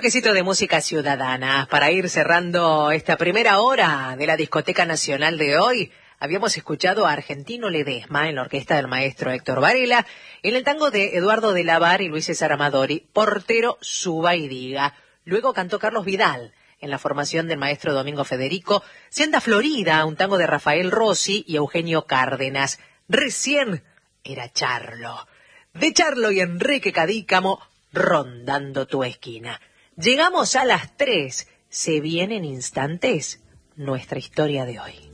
toquecito de música ciudadana para ir cerrando esta primera hora de la Discoteca Nacional de hoy. Habíamos escuchado a Argentino Ledesma en la orquesta del maestro Héctor Varela, en el tango de Eduardo de Lavar y Luis César Amadori, Portero, suba y diga. Luego cantó Carlos Vidal en la formación del maestro Domingo Federico, Senda Florida, un tango de Rafael Rossi y Eugenio Cárdenas. Recién era Charlo. De Charlo y Enrique Cadícamo, Rondando tu esquina. Llegamos a las 3. Se viene en instantes nuestra historia de hoy.